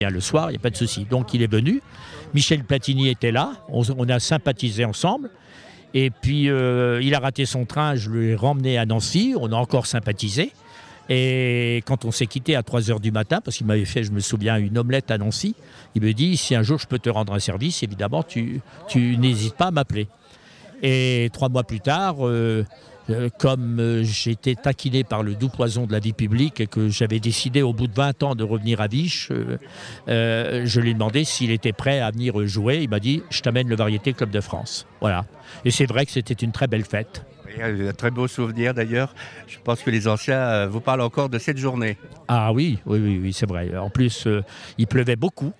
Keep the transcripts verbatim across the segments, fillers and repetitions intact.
Le soir, il n'y a pas de souci. Donc il est venu. Michel Platini était là. On, on a sympathisé ensemble. Et puis euh, il a raté son train. Je l'ai remmené à Nancy. On a encore sympathisé. Et quand on s'est quitté à trois heures du matin, parce qu'il m'avait fait, je me souviens, une omelette à Nancy, il me dit, si un jour je peux te rendre un service, évidemment, tu, tu n'hésites pas à m'appeler. Et trois mois plus tard, euh, euh, comme euh, j'étais taquiné par le doux poison de la vie publique et que j'avais décidé au bout de vingt ans de revenir à Viche, euh, euh, je lui ai demandé s'il était prêt à venir jouer. Il m'a dit, je t'amène le Variété Club de France. Voilà. Et c'est vrai que c'était une très belle fête. Un très beau souvenir d'ailleurs. Je pense que les anciens vous parlent encore de cette journée. Ah oui, oui, oui, oui, c'est vrai. En plus, euh, il pleuvait beaucoup.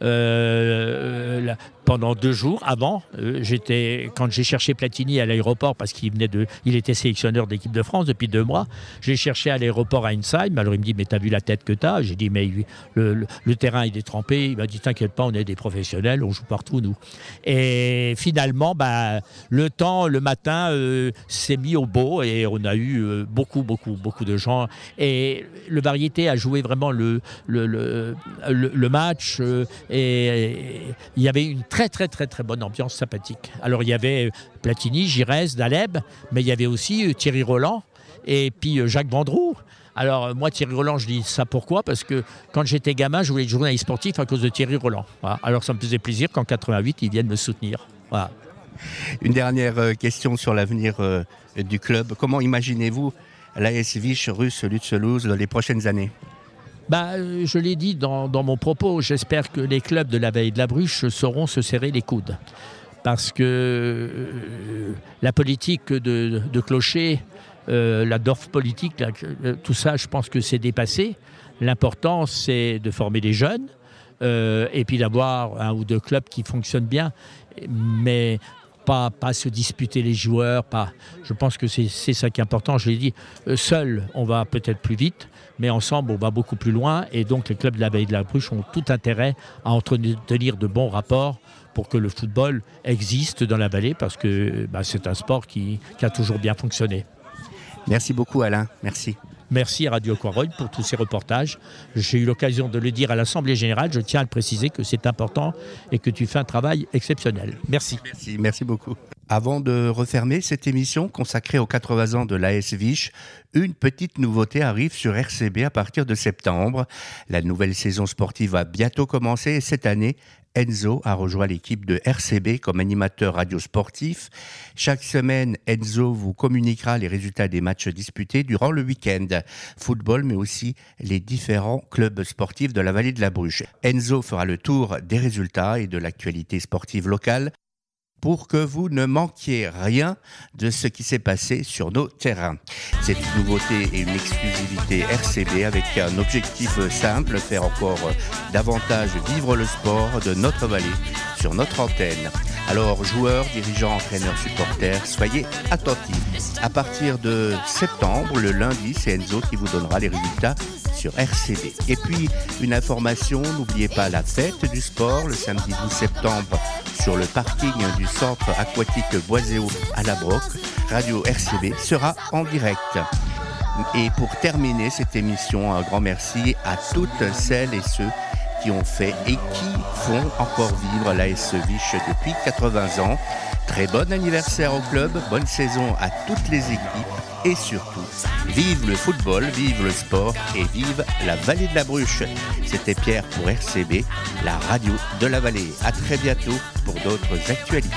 Euh, là, pendant deux jours avant, euh, j'étais, quand j'ai cherché Platini à l'aéroport, parce qu'il venait de, il était sélectionneur d'équipe de France depuis deux mois, j'ai cherché à l'aéroport à Ensheim. Alors il me dit, mais t'as vu la tête que t'as? J'ai dit, mais le, le, le terrain il est trempé. Il m'a dit, t'inquiète pas, on est des professionnels, on joue partout nous. Et finalement, bah, le temps, le matin, euh, s'est mis au beau et on a eu euh, beaucoup, beaucoup, beaucoup de gens. Et le Variété a joué vraiment le, le, le, le, le match euh, et il y avait une très très très très bonne ambiance sympathique. Alors il y avait Platini, Giresse, Daleb, mais il y avait aussi Thierry Roland et puis Jacques Vendroux. Alors moi Thierry Roland, je dis ça pourquoi? Parce que quand j'étais gamin, je voulais être journaliste sportif à cause de Thierry Roland. Voilà. Alors ça me faisait plaisir qu'en quatre-vingt-huit, ils viennent me soutenir. Voilà. Une dernière question sur l'avenir euh, du club. Comment imaginez-vous l'A S Viche Russe Lutzelouse dans les prochaines années? Bah, euh, je l'ai dit dans, dans mon propos, j'espère que les clubs de la Vallée de la Bruche sauront se serrer les coudes. Parce que euh, la politique de, de clocher, euh, la Dorfpolitik, la, tout ça, je pense que c'est dépassé. L'important, c'est de former des jeunes euh, et puis d'avoir un ou deux clubs qui fonctionnent bien. Mais Pas, pas se disputer les joueurs, pas. Je pense que c'est, c'est ça qui est important. Je l'ai dit, euh, seul, on va peut-être plus vite, mais ensemble, on va beaucoup plus loin. Et donc, les clubs de la Vallée de la Bruche ont tout intérêt à entretenir de bons rapports pour que le football existe dans la vallée, parce que bah, c'est un sport qui, qui a toujours bien fonctionné. Merci beaucoup, Alain. Merci. Merci à Radio Aquaroy pour tous ces reportages. J'ai eu l'occasion de le dire à l'Assemblée Générale. Je tiens à le préciser que c'est important et que tu fais un travail exceptionnel. Merci. Merci, merci beaucoup. Avant de refermer cette émission consacrée aux quatre-vingts ans de l'A S Viche, une petite nouveauté arrive sur R C B à partir de septembre. La nouvelle saison sportive va bientôt commencer et cette année, Enzo a rejoint l'équipe de R C B comme animateur radio sportif. Chaque semaine, Enzo vous communiquera les résultats des matchs disputés durant le week-end. Football, mais aussi les différents clubs sportifs de la Vallée de la Bruche. Enzo fera le tour des résultats et de l'actualité sportive locale pour que vous ne manquiez rien de ce qui s'est passé sur nos terrains. Cette nouveauté est une exclusivité R C B avec un objectif simple, faire encore davantage vivre le sport de notre vallée sur notre antenne. Alors, joueurs, dirigeants, entraîneurs, supporters, soyez attentifs. À partir de septembre, le lundi, c'est Enzo qui vous donnera les résultats sur R C B. Et puis, une information, n'oubliez pas la fête du sport, le samedi douze septembre, sur le parking du centre aquatique Boiséo à La Broque. Radio R C B sera en direct. Et pour terminer cette émission, un grand merci à toutes celles et ceux qui ont fait et qui font encore vivre l'A S Viche depuis quatre-vingts ans. Très bon anniversaire au club, bonne saison à toutes les équipes et surtout, vive le football, vive le sport et vive la Vallée de la Bruche. C'était Pierre pour R C B, la radio de la Vallée. À très bientôt pour d'autres actualités.